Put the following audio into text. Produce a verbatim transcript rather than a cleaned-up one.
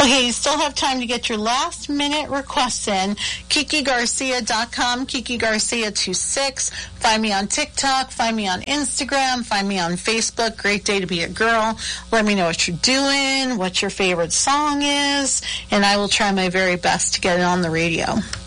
Okay, you still have time to get your last minute requests in. Kiki Garcia dot com, Kiki Garcia twenty-six. Find me on TikTok, find me on Instagram, find me on Facebook. Great day to be a girl. Let me know what you're doing, what your favorite song is, and I will try my very best to get it on the radio.